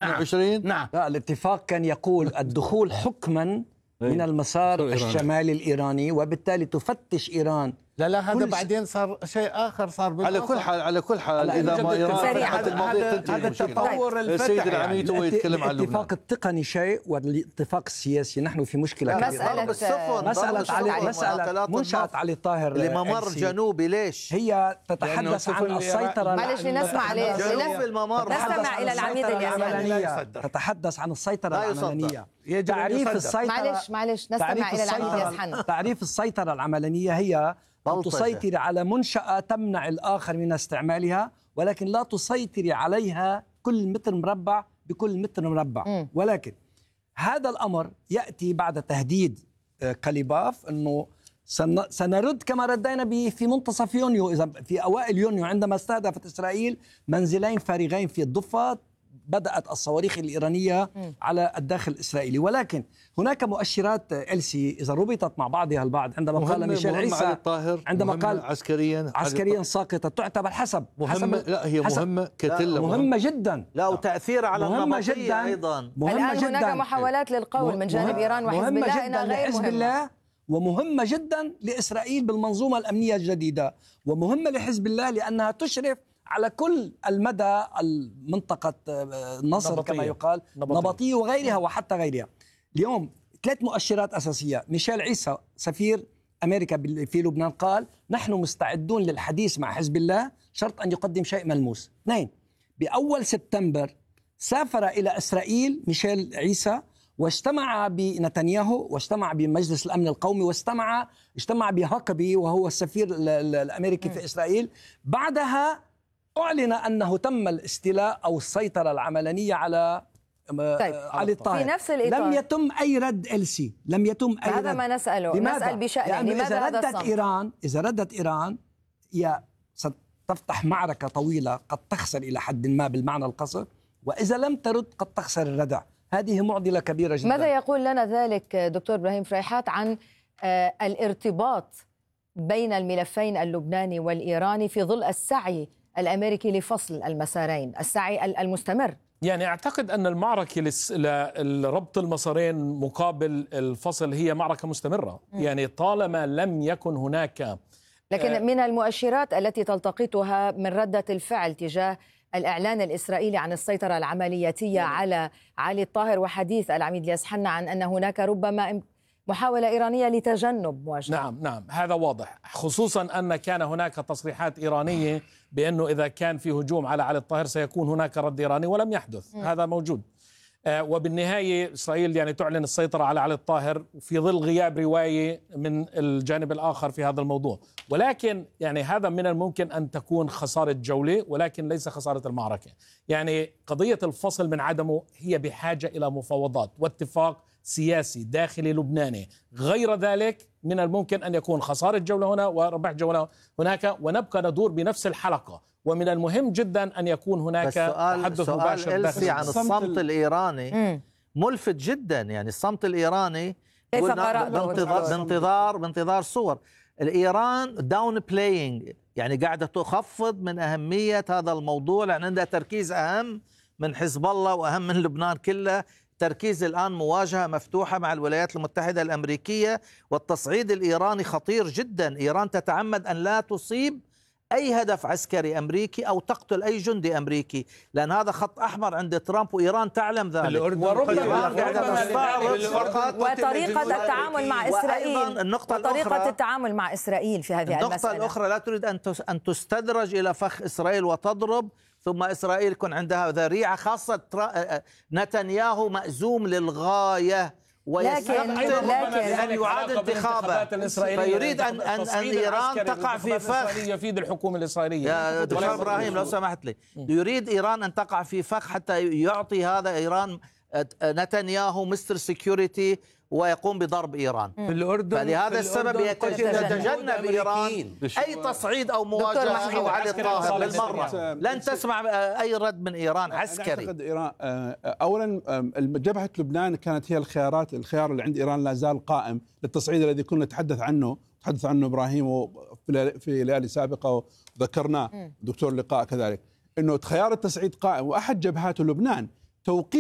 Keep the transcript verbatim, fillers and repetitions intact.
اثنين وعشرين. نعم. لا، الاتفاق كان يقول الدخول حكما من المسار الشمالي الإيراني، وبالتالي تفتش إيران. لا لا هذا بعدين صار شيء آخر، صار على كل حال على كل حال إذا ما إيران فتحت المواضيع تنتهي هذا التطور الفتح. السيد العميد هو يتكلم عن الاتفاق التقني شيء والاتفاق السياسي نحن في مشكلة كبيرة. مسألة مسألة علي مسألة منشأة علي الطاهر لممر جنوبي. ليش هي تتحدث عن السيطرة؟ معلش نسمع ليه نستمع إلى العميد الياسحني. تتحدث عن السيطرة العملانية. تعريف السيطرة معلش معلش نستمع إلى العميد الياسحني. تعريف السيطرة العملانية هي أن تسيطر على منشأة تمنع الآخر من استعمالها، ولكن لا تسيطر عليها كل متر مربع بكل متر مربع. م. ولكن هذا الأمر يأتي بعد تهديد قليباف أنه سنرد كما ردينا به في منتصف يونيو، إذا في أوائل يونيو عندما استهدفت إسرائيل منزلين فارغين في الضفة بدأت الصواريخ الإيرانية م. على الداخل الإسرائيلي. ولكن هناك مؤشرات إلسي إذا ربطت مع بعضها البعض عندما قال ميشيل عيسى عندما قال عسكريا عسكريا ساقطة تعتبر حسب مهمة. لا هي مهمة كتلة مهمة جدا. لا وتأثير على النمطية أيضا مهمة جدا. هناك محاولات للقول من جانب إيران وحزب الله إنها غير مهمة، ومهمة جدا لإسرائيل بالمنظومة الأمنية الجديدة، ومهمة لحزب الله لأنها تشرف على كل المدى المنطقة النصر نبطية. كما يقال نبطية. نبطية وغيرها وحتى غيرها. اليوم ثلاث مؤشرات أساسية. ميشيل عيسى سفير أمريكا في لبنان قال نحن مستعدون للحديث مع حزب الله شرط أن يقدم شيء ملموس. اثنين، بأول سبتمبر سافر إلى إسرائيل ميشيل عيسى واجتمع بنتنياهو واجتمع بمجلس الأمن القومي واجتمع اجتمع بهاكبي وهو السفير الأمريكي م. في إسرائيل. بعدها أعلن أنه تم الاستيلاء أو السيطرة العملانية على طيب. علي الطاهر. في نفس الإطار لم يتم أي رد إلسي، لم يتم أي هذا رد. ما نسأله لماذا؟ نسأل بشأن لماذا إذا هذا ردت الصمت؟ إيران إذا ردت إيران هي ستفتح معركة طويلة قد تخسر إلى حد ما بالمعنى القصر، وإذا لم ترد قد تخسر الردع. هذه معضلة كبيرة جدا. ماذا يقول لنا ذلك دكتور إبراهيم فريحات عن آه الارتباط بين الملفين اللبناني والإيراني في ظل السعي الأمريكي لفصل المسارين، السعي المستمر؟ يعني أعتقد أن المعركة لربط المسارين مقابل الفصل هي معركة مستمرة. م. يعني طالما لم يكن هناك، لكن من المؤشرات التي تلتقطها من ردة الفعل تجاه الإعلان الإسرائيلي عن السيطرة العملياتية م. على علي الطاهر وحديث العميد الياسحني عن أن هناك ربما محاولة إيرانية لتجنب مواجهة. نعم نعم هذا واضح، خصوصا أن كان هناك تصريحات إيرانية بأنه إذا كان في هجوم على علي الطاهر سيكون هناك رد إيراني، ولم يحدث. م. هذا موجود. آه وبالنهاية إسرائيل يعني تعلن السيطرة على علي الطاهر في ظل غياب رواية من الجانب الآخر في هذا الموضوع. ولكن يعني هذا من الممكن أن تكون خسارة جولة، ولكن ليس خسارة المعركة. يعني قضية الفصل من عدمه هي بحاجة إلى مفاوضات واتفاق سياسي داخلي لبناني، غير ذلك من الممكن أن يكون خسارة جولة هنا وربح جولة هناك، ونبقى ندور بنفس الحلقة. ومن المهم جدا أن يكون هناك تحدث مباشر داخل عن الصمت الإيراني. م. ملفت جدا. يعني الصمت الإيراني بانتظار بانتظار بانتظار صور الإيران داون بلاينج، يعني قاعدة تخفض من أهمية هذا الموضوع، لأن عندها تركيز أهم من حزب الله وأهم من لبنان كله. تركيز الآن مواجهة مفتوحة مع الولايات المتحدة الأمريكية، والتصعيد الإيراني خطير جدا. إيران تتعمد أن لا تصيب أي هدف عسكري أمريكي أو تقتل أي جندي أمريكي، لأن هذا خط أحمر عند ترامب وإيران تعلم ذلك. وطريقة التعامل مع إسرائيل النقطة وطريقة التعامل مع إسرائيل في هذه النقطة المسألة. النقطة الأخرى لا تريد أن تستدرج إلى فخ إسرائيل وتضرب، ثم إسرائيل يكون عندها ذريعة، خاصة نتنياهو مأزوم للغاية لكن أن يعاد انتخابات، فيريد أن أن إيران تقع في فخ. يفيد الحكومة الإسرائيلية. يا دكتور إبراهيم لو سمحت لي، يريد إيران أن تقع في فخ حتى يعطي هذا إيران نتنياهو مستر سيكيورتي ويقوم بضرب إيران في الأردن. فلهذا السبب يتجنب إيران أي تصعيد أو مواجهة أو علي الطاهر بالمرة. لن تسمع أي رد من إيران عسكري. أعتقد إيران أولا جبهة لبنان كانت هي الخيارات الخيار اللي عند إيران لا زال قائم للتصعيد الذي كنا نتحدث عنه تحدث عنه إبراهيم في ليالي سابقة وذكرناه دكتور لقاء كذلك، إنه خيار التصعيد قائم، وأحد جبهات لبنان توقيت